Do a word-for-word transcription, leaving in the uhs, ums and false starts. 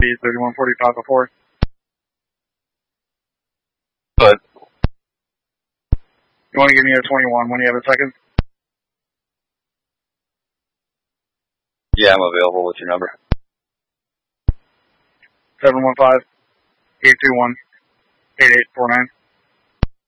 thirty-one forty-five before. But you want to give me a twenty-one when you have a second? Yeah, I'm available. What's your number? seven one five, eight two one, eight eight four nine.